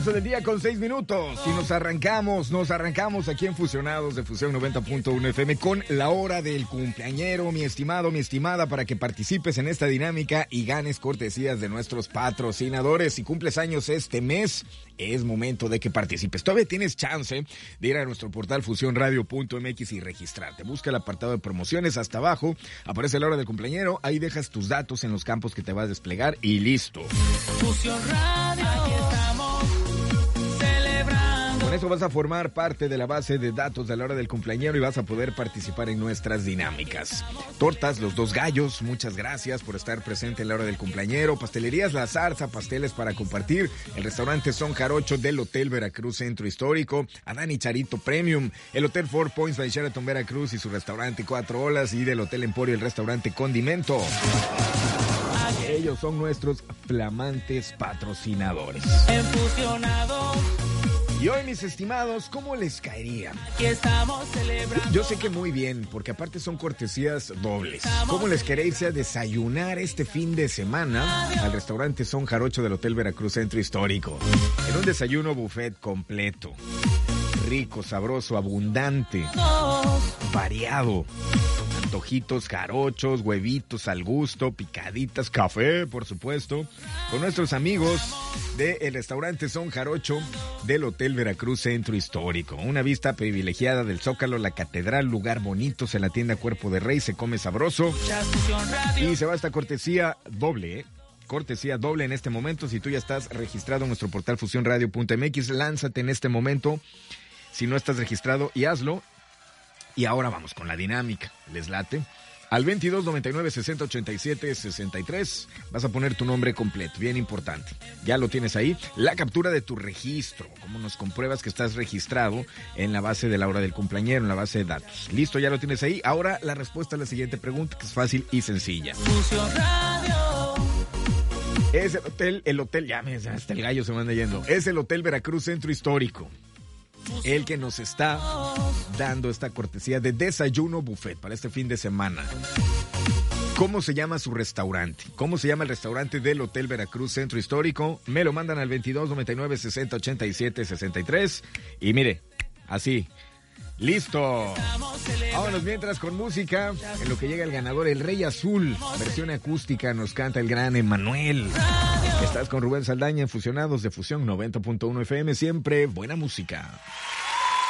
12 del día con 6 minutos y nos arrancamos aquí en Fusionados de Fusión 90.1 FM con la hora del cumpleañero, mi estimado, mi estimada, para que participes en esta dinámica y ganes cortesías de nuestros patrocinadores. Si cumples años este mes, es momento de que participes. Todavía tienes chance de ir a nuestro portal fusionradio.mx y registrarte. Busca el apartado de promociones hasta abajo, aparece la hora del cumpleañero, ahí dejas tus datos en los campos que te vas a desplegar y listo. Fusión Radio, aquí estamos celebrando. Con eso vas a formar parte de la base de datos de la hora del cumpleañero y vas a poder participar en nuestras dinámicas. Tortas Los Dos Gallos, muchas gracias por estar presente en la hora del cumpleañero. Pastelerías La Zarza, pasteles para compartir. El restaurante Son Jarocho del Hotel Veracruz Centro Histórico. Adán y Charito Premium. El Hotel Four Points by Sheraton Veracruz y su restaurante Cuatro Olas. Y del Hotel Emporio el restaurante Condimento. Ellos son nuestros flamantes patrocinadores. En Fusionados. Y hoy, mis estimados, ¿cómo les caería? Aquí estamos celebrando. Yo sé que muy bien, porque aparte son cortesías dobles. ¿Cómo les quería irse a desayunar este fin de semana al restaurante Son Jarocho del Hotel Veracruz Centro Histórico? En un desayuno buffet completo. Rico, sabroso, abundante, variado. Antojitos, jarochos, huevitos al gusto, picaditas, café, por supuesto, con nuestros amigos del restaurante Son Jarocho del Hotel Veracruz Centro Histórico. Una vista privilegiada del Zócalo, la catedral, lugar bonito, se la tienda Cuerpo de Rey, se come sabroso y se va esta cortesía doble, cortesía doble en este momento. Si tú ya estás registrado en nuestro portal fusionradio.mx, lánzate en este momento. Si no estás registrado, y hazlo. Y ahora vamos con la dinámica. ¿Les late? Al 22 99 60 87 63 vas a poner tu nombre completo, bien importante. Ya lo tienes ahí. La captura de tu registro, como nos compruebas que estás registrado en la base de la hora del cumpleañero, en la base de datos. Listo, ya lo tienes ahí. Ahora la respuesta a la siguiente pregunta, que es fácil y sencilla. Fusión Radio. Es el hotel, ya hasta el gallo se me anda yendo. Es el Hotel Veracruz Centro Histórico el que nos está dando esta cortesía de desayuno buffet para este fin de semana. ¿Cómo se llama su restaurante? ¿Cómo se llama el restaurante del Hotel Veracruz Centro Histórico? Me lo mandan al 22 99 60 87 63 y mire, así. ¡Listo! Vámonos mientras con música. En lo que llega el ganador, el Rey Azul, versión acústica, nos canta el gran Emanuel. Estás con Rubén Saldaña en Fusionados de Fusión 90.1 FM. Siempre buena música.